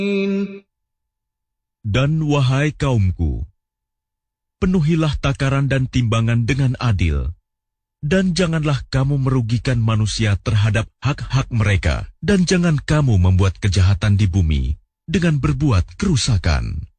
Dan wahai kaumku, penuhilah takaran dan timbangan dengan adil, dan janganlah kamu merugikan manusia terhadap hak-hak mereka, dan jangan kamu membuat kejahatan di bumi dengan berbuat kerusakan.